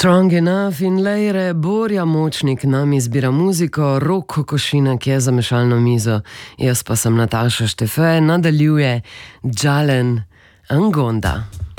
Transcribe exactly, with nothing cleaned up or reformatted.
Strong Enough in Lejre, Borja Močnik nam izbira muziko, Rok Kokošinek je za mešalno mizo, jaz pa sem Nataša Štefe, nadaljuje Džalen Angonda.